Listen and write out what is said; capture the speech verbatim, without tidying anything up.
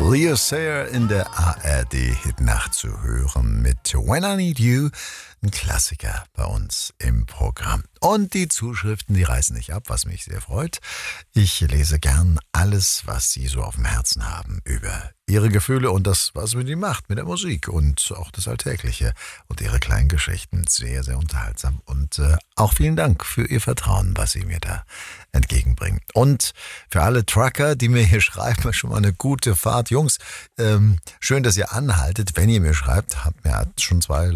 Leo Sayer in der A R D-Hitnacht zu hören mit When I Need You, ein Klassiker bei uns im Programm. Und die Zuschriften, die reißen nicht ab, was mich sehr freut. Ich lese gern alles, was Sie so auf dem Herzen haben über Ihre Gefühle und das, was mit Ihnen macht, mit der Musik und auch das Alltägliche und Ihre kleinen Geschichten. Sehr, sehr unterhaltsam und äh, auch vielen Dank für Ihr Vertrauen, was Sie mir da entgegenbringen. Und für alle Trucker, die mir hier schreiben, schon mal eine gute Fahrt. Jungs, ähm, schön, dass ihr anhaltet. Wenn ihr mir schreibt, habt mir schon zwei